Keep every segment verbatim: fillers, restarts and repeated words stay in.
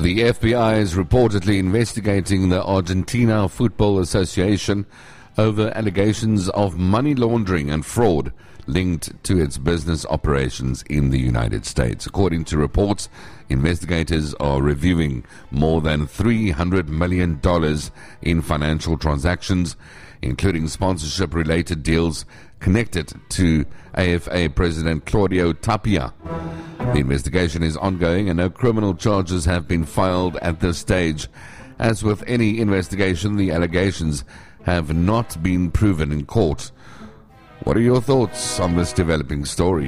The F B I is reportedly investigating the Argentina Football Association over allegations of money laundering and fraud linked to its business operations in the United States. According to reports, investigators are reviewing more than three hundred million dollars in financial transactions, including sponsorship-related deals connected to A F A President Claudio Tapia. The investigation is ongoing and no criminal charges have been filed at this stage. As with any investigation, the allegations have not been proven in court. What are your thoughts on this developing story?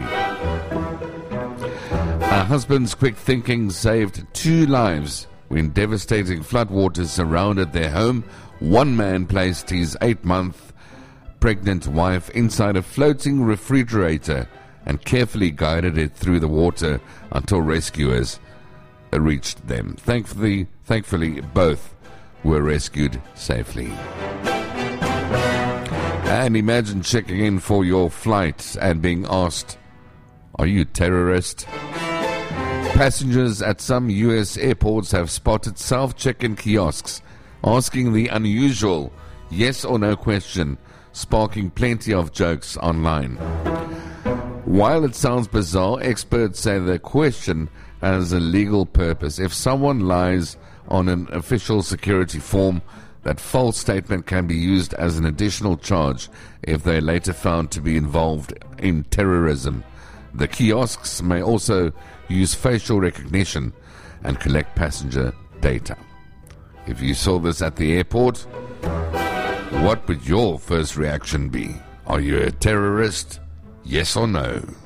A husband's quick thinking saved two lives when devastating floodwaters surrounded their home. One man placed his eight-month pregnant wife inside a floating refrigerator and carefully guided it through the water until rescuers reached them. Thankfully, thankfully, both were rescued safely. And imagine checking in for your flight and being asked, "Are you a terrorist?" Passengers at some U S airports have spotted self-check-in kiosks asking the unusual yes or no question, sparking plenty of jokes online. While it sounds bizarre, experts say the question has a legal purpose. If someone lies on an official security form, that false statement can be used as an additional charge if they're later found to be involved in terrorism. The kiosks may also use facial recognition and collect passenger data. If you saw this at the airport, what would your first reaction be? Are you a terrorist? Yes or no?